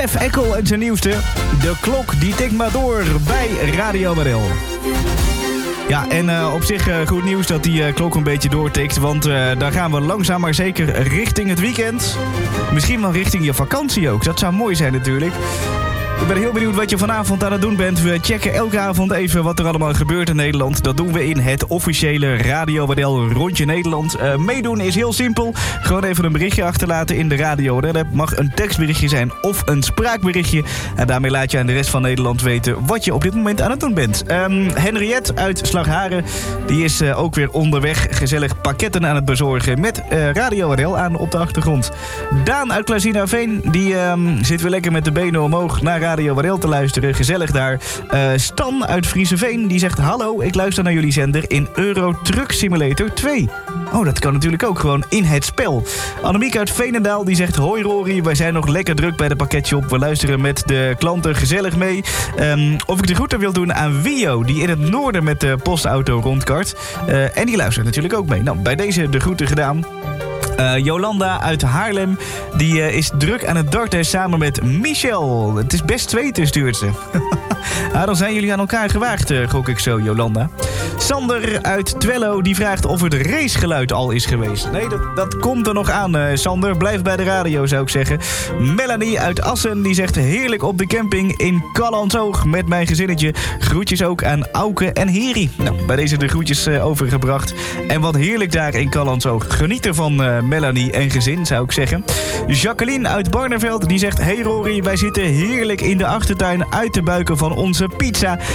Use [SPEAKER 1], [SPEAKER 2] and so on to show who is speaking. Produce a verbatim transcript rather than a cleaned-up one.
[SPEAKER 1] Stef Eckel en zijn nieuwste. De klok die tikt maar door bij Radio Marel. Ja, en uh, op zich uh, goed nieuws dat die uh, klok een beetje doortikt. Want uh, daar gaan we langzaam maar zeker richting het weekend. Misschien wel richting je vakantie ook. Dat zou mooi zijn natuurlijk. Ik ben heel benieuwd wat je vanavond aan het doen bent. We checken elke avond even wat er allemaal gebeurt in Nederland. Dat doen we in het officiële Radio Wadel Rondje Nederland. Uh, meedoen is heel simpel. Gewoon even een berichtje achterlaten in de Radio Wadel app. Mag een tekstberichtje zijn of een spraakberichtje. En daarmee laat je aan de rest van Nederland weten wat je op dit moment aan het doen bent. Um, Henriette uit Slagharen, die is uh, ook weer onderweg. Gezellig pakketten aan het bezorgen met uh, Radio Wadel aan op de achtergrond. Daan uit Klazinaveen, die um, zit weer lekker met de benen omhoog naar Radio Wadel te luisteren. Gezellig daar. Uh, Stan uit Frieseveen, die zegt: hallo, ik luister naar jullie zender in Euro Truck Simulator twee. Oh, dat kan natuurlijk ook gewoon in het spel. Annemiek uit Veenendaal, die zegt: hoi Rory, wij zijn nog lekker druk bij de pakketshop. We luisteren met de klanten gezellig mee. Um, of ik de groeten wil doen aan Wio, die in het noorden met de postauto rondkart. Uh, en die luistert natuurlijk ook mee. Nou, bij deze de groeten gedaan. Uh, Jolanda uit Haarlem, die uh, is druk aan het darten samen met Michel. Het is best zweten, stuurt ze. ah, dan zijn jullie aan elkaar gewaagd, uh, gok ik zo, Jolanda. Sander uit Twello, die vraagt of het racegeluid al is geweest. Nee, dat, dat komt er nog aan, uh, Sander. Blijf bij de radio, zou ik zeggen. Melanie uit Assen, die zegt: heerlijk op de camping in Callantsoog met mijn gezinnetje. Groetjes ook aan Auke en Heri. Nou, bij deze de groetjes uh, overgebracht. En wat heerlijk daar in Callantsoog. Geniet ervan, uh, Melanie en gezin, zou ik zeggen. Jacqueline uit Barneveld, die zegt: hey Rory, wij zitten heerlijk in de achtertuin uit te buiken van onze pizza.